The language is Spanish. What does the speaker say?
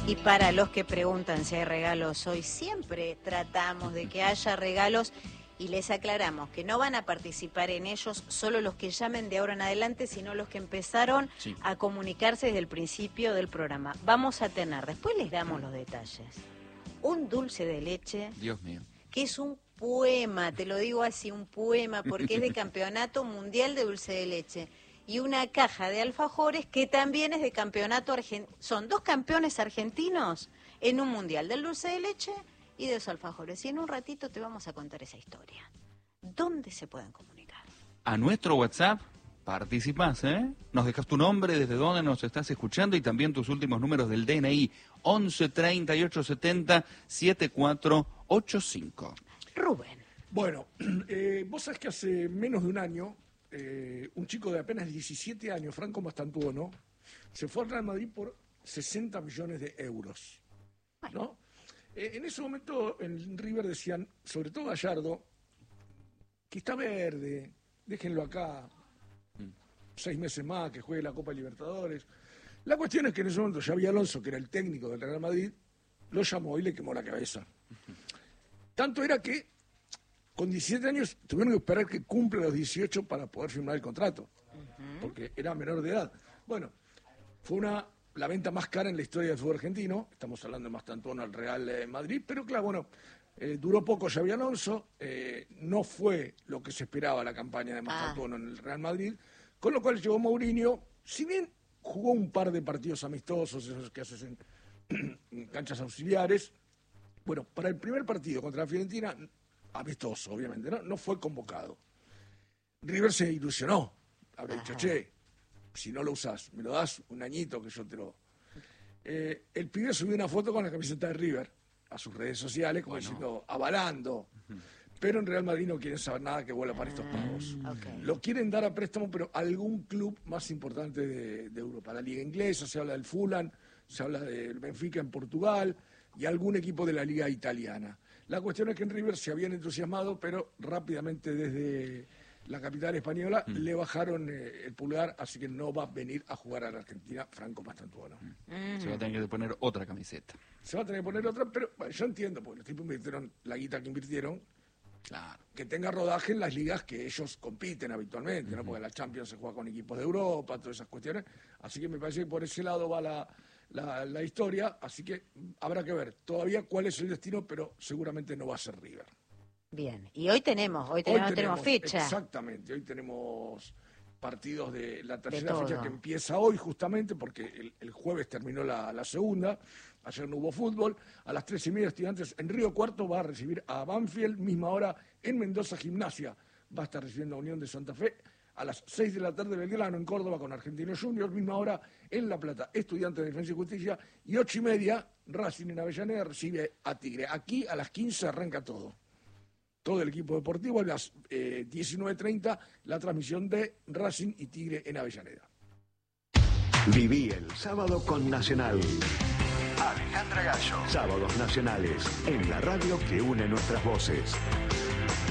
Y para los que preguntan si hay regalos hoy, siempre tratamos de que haya regalos y les aclaramos que no van a participar en ellos solo los que llamen de ahora en adelante, sino los que empezaron a comunicarse desde el principio del programa. Vamos a tener, después les damos los detalles, un dulce de leche. Dios mío. Que es un poema, te lo digo así, un poema, porque es de Campeonato Mundial de Dulce de Leche. Y una caja de alfajores que también es de campeonato argentino. Son 2 campeones argentinos en un mundial del dulce de leche y de los alfajores. Y en un ratito te vamos a contar esa historia. ¿Dónde se pueden comunicar? A nuestro WhatsApp participás, ¿eh? Nos dejas tu nombre, desde dónde nos estás escuchando y también tus últimos números del DNI. 11 38 70 7485. Rubén. Bueno, vos sabés que hace menos de un año, un chico de apenas 17 años, Franco Mastantuono, se fue al Real Madrid por 60 millones de euros, ¿no? En ese momento en River decían, sobre todo Gallardo, que está verde, déjenlo acá 6 meses más, que juegue la Copa Libertadores. La cuestión es que en ese momento Xabi Alonso, que era el técnico del Real Madrid, lo llamó y le quemó la cabeza. Tanto era que con 17 años tuvieron que esperar que cumpla los 18 para poder firmar el contrato, porque era menor de edad. Bueno, fue la venta más cara en la historia del fútbol argentino. Estamos hablando de Mastantuono al Real Madrid, pero claro, bueno, duró poco Xabi Alonso, no fue lo que se esperaba la campaña de Mastantuono en el Real Madrid, con lo cual llegó Mourinho, si bien jugó un par de partidos amistosos, esos que haces en canchas auxiliares. Bueno, para el primer partido contra la Fiorentina, amistoso, obviamente, no fue convocado. River se ilusionó. Habrá dicho, che, si no lo usás, me lo das un añito que yo te lo... el pibe subió una foto con la camiseta de River a sus redes sociales, como diciendo, avalando. Pero en Real Madrid no quieren saber nada que vuela para estos pagos. Lo quieren dar a préstamo, pero a algún club más importante de Europa. La Liga Inglesa, se habla del Fulham, se habla del Benfica en Portugal y algún equipo de la Liga Italiana. La cuestión es que en River se habían entusiasmado, pero rápidamente desde la capital española le bajaron el pulgar, así que no va a venir a jugar a la Argentina Franco Mastantuono. Se va a tener que poner otra camiseta. Se va a tener que poner otra, pero bueno, yo entiendo, porque los tipos invirtieron la guita que invirtieron. Claro. Que tenga rodaje en las ligas que ellos compiten habitualmente, ¿no? Porque la Champions se juega con equipos de Europa, todas esas cuestiones. Así que me parece que por ese lado va la historia. Así que habrá que ver todavía cuál es el destino, pero seguramente no va a ser River. Bien, y hoy tenemos fecha. Exactamente, hoy tenemos partidos de la tercera fecha que empieza hoy justamente, porque el jueves terminó la segunda. Ayer no hubo fútbol. A las 3:30 Estudiantes en Río Cuarto va a recibir a Banfield, misma hora en Mendoza Gimnasia. Va a estar recibiendo a Unión de Santa Fe. A las 6 de la tarde Belgrano en Córdoba con Argentinos Juniors, misma hora en La Plata, Estudiantes de Defensa y Justicia. Y 8:30 Racing en Avellaneda recibe a Tigre. Aquí a las 15 arranca todo el equipo deportivo. A las 19:30 la transmisión de Racing y Tigre en Avellaneda. Viví el sábado con Nacional. Alejandra Gallo. Sábados nacionales en la radio que une nuestras voces.